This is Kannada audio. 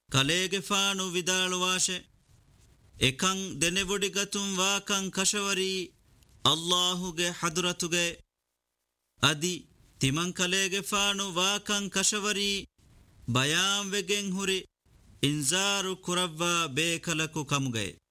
ಕಲೇಗೆ ಫಾಣು ವಿದಾಳುವಾಶೆ ಎಕಂ ದೆನೆವೊಡಿಗತುಂ ವಾಕಂ ಕಶವರಿ ಅಲ್ಲಾಹುಗೆ ಹದುರತುಗೆ ಅದಿ ತಿಮಂ ಕಲೇಗೆ ಫಾಣು ವಾಕಂ ಕಶವರಿ ಬಯಾಂ ವೆಗೆಂ ಹುರಿ ಇಂಜಾರು ಕುರವ್ವ ಬೇಕಲಕು ಕಮುಗೆ